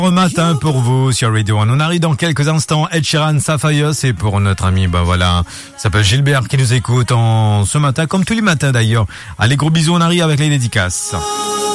Bon matin pour vous sur Radio One. On arrive dans quelques instants. Ed Sheeran, Sapphire, c'est pour notre ami, ça s'appelle Gilbert qui nous écoute ce matin, comme tous les matins d'ailleurs. Allez, gros bisous, on arrive avec les dédicaces.